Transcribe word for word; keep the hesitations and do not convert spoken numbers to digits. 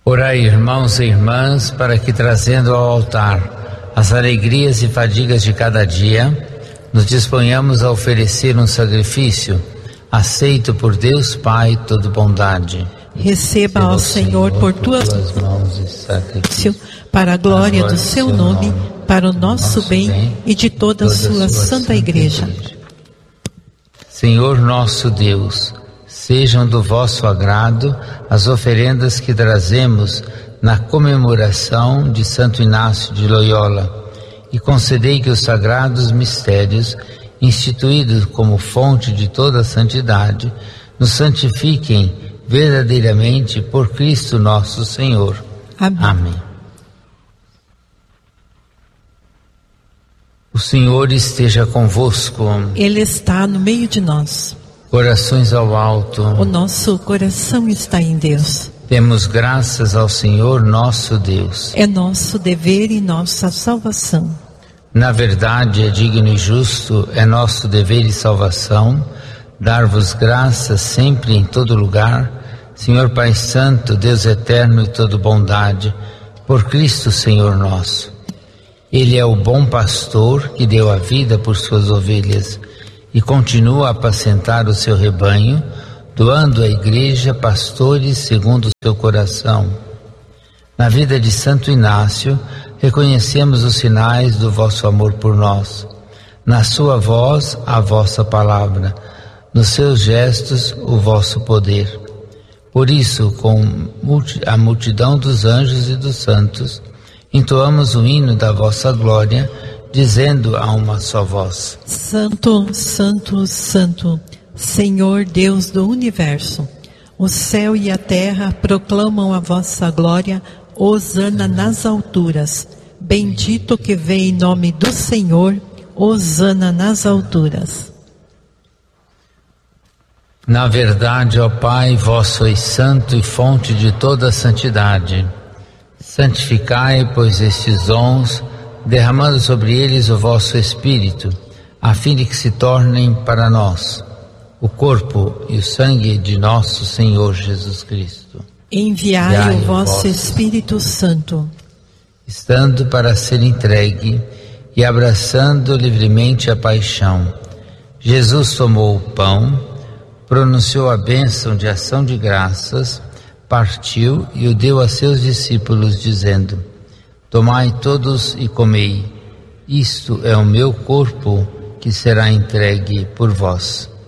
Orai, irmãos e irmãs, para que, trazendo ao altar as alegrias e fadigas de cada dia, nos disponhamos a oferecer um sacrifício aceito por Deus Pai todo bondade. Receba, ó Senhor, por tuas mãos e sacrifício, para a glória do seu nome, para o nosso bem e de toda a sua santa igreja. Senhor nosso Deus, sejam do vosso agrado as oferendas que trazemos na comemoração de Santo Inácio de Loyola, e concedei que os sagrados mistérios, instituídos como fonte de toda a santidade, nos santifiquem verdadeiramente por Cristo nosso Senhor. Amém. Amém. O Senhor esteja convosco. Ele está no meio de nós. Corações ao alto. O nosso coração está em Deus. Demos graças ao Senhor nosso Deus. É nosso dever e nossa salvação. Na verdade, é digno e justo, é nosso dever e salvação, dar-vos graças sempre e em todo lugar, Senhor Pai Santo, Deus eterno e todo bondade, por Cristo Senhor nosso. Ele é o bom pastor que deu a vida por suas ovelhas e continua a apacentar o seu rebanho, doando à Igreja pastores segundo o seu coração. Na vida de Santo Inácio, reconhecemos os sinais do vosso amor por nós. Na sua voz, a vossa palavra. Nos seus gestos, o vosso poder. Por isso, com a multidão dos anjos e dos santos, entoamos o hino da vossa glória, dizendo a uma só voz: Santo, Santo, Santo, Senhor Deus do universo. O céu e a terra proclamam a vossa glória. Hosana nas alturas. Bendito que vem em nome do Senhor. Hosana nas alturas. Na verdade, ó Pai, vós sois santo e fonte de toda a santidade. Santificai, pois, estes dons, derramando sobre eles o vosso Espírito, a fim de que se tornem para nós o corpo e o sangue de nosso Senhor Jesus Cristo. Enviai, Enviai o vosso Espírito Santo, estando para ser entregue e abraçando livremente a paixão. Jesus tomou o pão, pronunciou a bênção de ação de graças, partiu e o deu a seus discípulos, dizendo: Tomai todos e comei, isto é o meu corpo que será entregue por vós.